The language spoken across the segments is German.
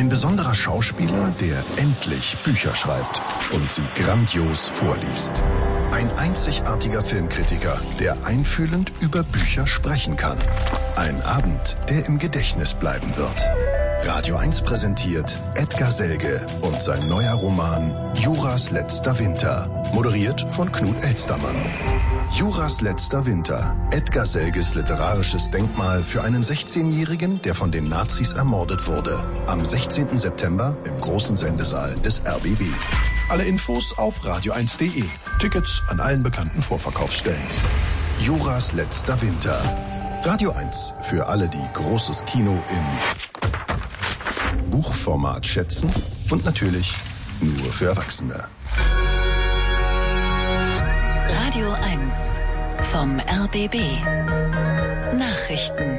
Ein besonderer Schauspieler, der endlich Bücher schreibt und sie grandios vorliest. Ein einzigartiger Filmkritiker, der einfühlend über Bücher sprechen kann. Ein Abend, der im Gedächtnis bleiben wird. Radio 1 präsentiert Edgar Selge und sein neuer Roman Juras letzter Winter. Moderiert von Knut Elstermann. Juras letzter Winter. Edgar Selges literarisches Denkmal für einen 16-Jährigen, der von den Nazis ermordet wurde. Am 16. September im großen Sendesaal des RBB. Alle Infos auf radio1.de. Tickets an allen bekannten Vorverkaufsstellen. Juras letzter Winter. Radio 1 für alle, die großes Kino im Buchformat schätzen und natürlich nur für Erwachsene. Radio 1 vom RBB. Nachrichten.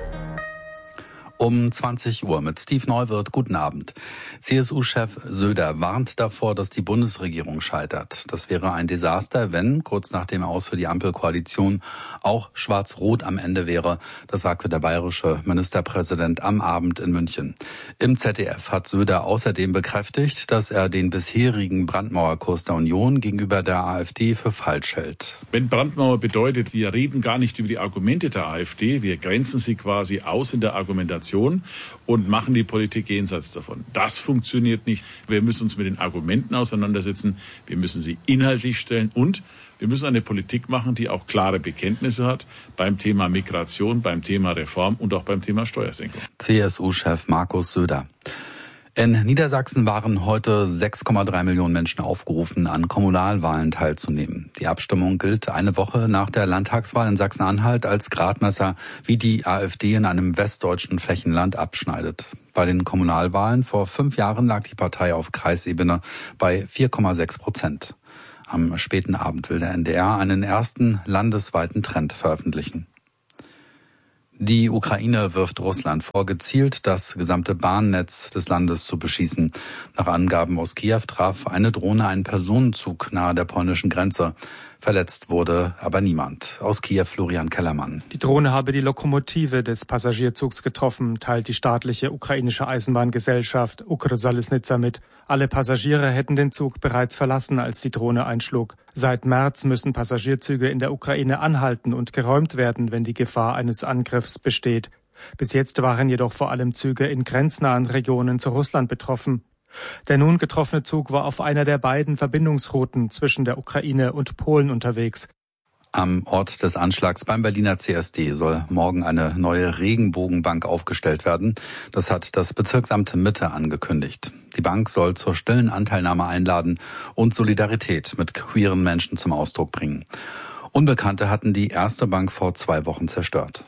Um 20 Uhr mit Steve Neuwirth. Guten Abend. CSU-Chef Söder warnt davor, dass die Bundesregierung scheitert. Das wäre ein Desaster, wenn, kurz nach dem Aus für die Ampelkoalition, auch Schwarz-Rot am Ende wäre. Das sagte der bayerische Ministerpräsident am Abend in München. Im ZDF hat Söder außerdem bekräftigt, dass er den bisherigen Brandmauerkurs der Union gegenüber der AfD für falsch hält. Wenn Brandmauer bedeutet, wir reden gar nicht über die Argumente der AfD, wir grenzen sie quasi aus in der Argumentation und machen die Politik jenseits davon. Das funktioniert nicht. Wir müssen uns mit den Argumenten auseinandersetzen. Wir müssen sie inhaltlich stellen und wir müssen eine Politik machen, die auch klare Bekenntnisse hat beim Thema Migration, beim Thema Reform und auch beim Thema Steuersenkung. CSU-Chef Markus Söder. In Niedersachsen waren heute 6,3 Millionen Menschen aufgerufen, an Kommunalwahlen teilzunehmen. Die Abstimmung gilt eine Woche nach der Landtagswahl in Sachsen-Anhalt als Gradmesser, wie die AfD in einem westdeutschen Flächenland abschneidet. Bei den Kommunalwahlen vor 5 Jahren lag die Partei auf Kreisebene bei 4,6%. Am späten Abend will der NDR einen ersten landesweiten Trend veröffentlichen. Die Ukraine wirft Russland vor, gezielt das gesamte Bahnnetz des Landes zu beschießen. Nach Angaben aus Kiew traf eine Drohne einen Personenzug nahe der polnischen Grenze. Verletzt wurde aber niemand. Aus Kiew Florian Kellermann. Die Drohne habe die Lokomotive des Passagierzugs getroffen, teilt die staatliche ukrainische Eisenbahngesellschaft Ukrsalisnitsa mit. Alle Passagiere hätten den Zug bereits verlassen, als die Drohne einschlug. Seit März müssen Passagierzüge in der Ukraine anhalten und geräumt werden, wenn die Gefahr eines Angriffs besteht. Bis jetzt waren jedoch vor allem Züge in grenznahen Regionen zu Russland betroffen. Der nun getroffene Zug war auf einer der beiden Verbindungsrouten zwischen der Ukraine und Polen unterwegs. Am Ort des Anschlags beim Berliner CSD soll morgen eine neue Regenbogenbank aufgestellt werden. Das hat das Bezirksamt Mitte angekündigt. Die Bank soll zur stillen Anteilnahme einladen und Solidarität mit queeren Menschen zum Ausdruck bringen. Unbekannte hatten die erste Bank vor 2 Wochen zerstört.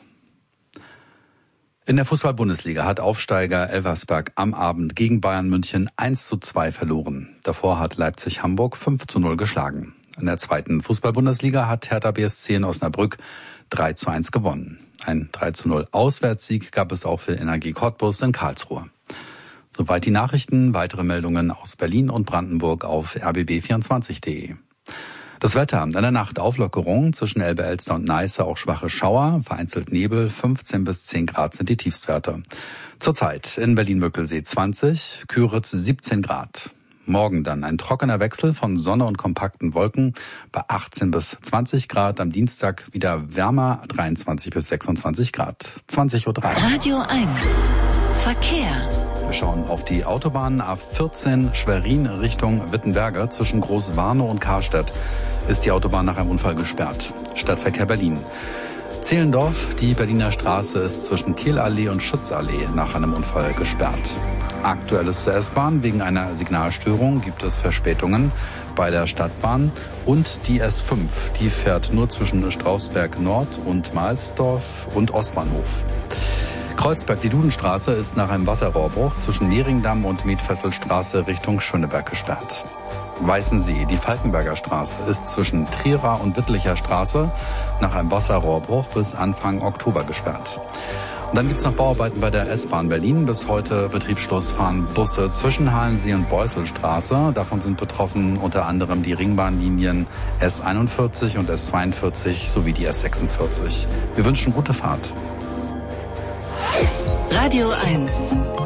In der Fußball-Bundesliga hat Aufsteiger Elversberg am Abend gegen Bayern München 1:2 verloren. Davor hat Leipzig Hamburg 5:0 geschlagen. In der zweiten Fußball-Bundesliga hat Hertha BSC in Osnabrück 3:1 gewonnen. Ein 3:0 Auswärtssieg gab es auch für Energie Cottbus in Karlsruhe. Soweit die Nachrichten. Weitere Meldungen aus Berlin und Brandenburg auf rbb24.de. Das Wetter. In der Nacht Auflockerung, zwischen Elbe-Elster und Neiße auch schwache Schauer, vereinzelt Nebel, 15 bis 10 Grad sind die Tiefstwerte. Zurzeit in Berlin-Möckelsee 20, Küritz 17 Grad. Morgen dann ein trockener Wechsel von Sonne und kompakten Wolken bei 18 bis 20 Grad. Am Dienstag wieder wärmer, 23 bis 26 Grad. 20:03 Uhr. Radio 1. Verkehr. Wir schauen auf die Autobahn A14 Schwerin Richtung Wittenberge. Zwischen Großwarnow und Karstedt ist die Autobahn nach einem Unfall gesperrt. Stadtverkehr Berlin. Zehlendorf, die Berliner Straße ist zwischen Thielallee und Schutzallee nach einem Unfall gesperrt. Aktuelles zur S-Bahn. Wegen einer Signalstörung gibt es Verspätungen bei der Stadtbahn. Und die S5, die fährt nur zwischen Strausberg Nord und Mahlsdorf und Ostbahnhof. Kreuzberg, die Dudenstraße, ist nach einem Wasserrohrbruch zwischen Mehringdamm und Mietfesselstraße Richtung Schöneberg gesperrt. Weißensee, die Falkenberger Straße, ist zwischen Trierer und Wittlicher Straße nach einem Wasserrohrbruch bis Anfang Oktober gesperrt. Und dann gibt es noch Bauarbeiten bei der S-Bahn Berlin. Bis heute Betriebsschluss fahren Busse zwischen Halensee und Beuselstraße. Davon sind betroffen unter anderem die Ringbahnlinien S41 und S42 sowie die S46. Wir wünschen gute Fahrt. Radio 1.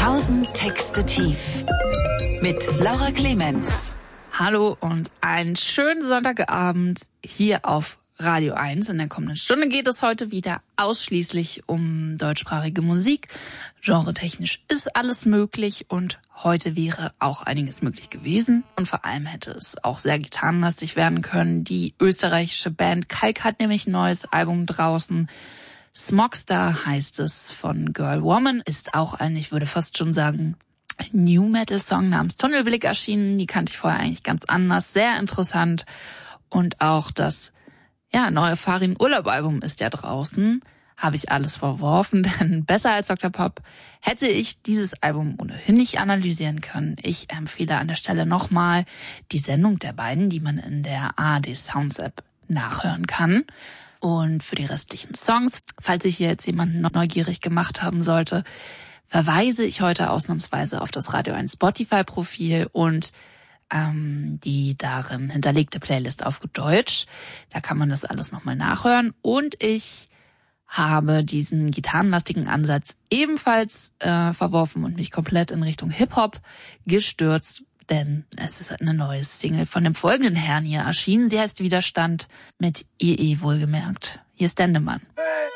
1000 Texte tief mit Laura Clemens. Hallo und einen schönen Sonntagabend hier auf Radio 1. In der kommenden Stunde geht es heute wieder ausschließlich um deutschsprachige Musik. Genretechnisch ist alles möglich und heute wäre auch einiges möglich gewesen. Und vor allem hätte es auch sehr gitarrenlastig werden können. Die österreichische Band Kalk hat nämlich ein neues Album draußen. Smogstar heißt es, von Girl Woman. Ist auch ein, ich würde fast schon sagen, New Metal Song namens Tunnelblick erschienen. Die kannte ich vorher eigentlich ganz anders. Sehr interessant. Und auch das neue Farin Urlaub Album ist ja draußen. Habe ich alles verworfen, denn besser als Dr. Pop hätte ich dieses Album ohnehin nicht analysieren können. Ich empfehle an der Stelle nochmal die Sendung der beiden, die man in der ARD Sounds App nachhören kann. Und für die restlichen Songs, falls ich hier jetzt jemanden noch neugierig gemacht haben sollte, verweise ich heute ausnahmsweise auf das Radio 1 Spotify-Profil und die darin hinterlegte Playlist auf Deutsch. Da kann man das alles nochmal nachhören. Und ich habe diesen gitarrenlastigen Ansatz ebenfalls verworfen und mich komplett in Richtung Hip-Hop gestürzt, denn es ist eine neue Single von dem folgenden Herrn hier erschienen. Sie heißt Widerstand mit EE wohlgemerkt. Hier ist Dendemann. Hey.